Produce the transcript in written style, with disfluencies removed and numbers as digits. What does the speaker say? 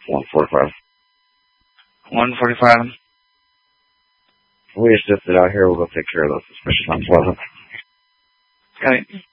145. 145. We assisted out here. We'll go take care of those suspicious on Pleasant. Got it.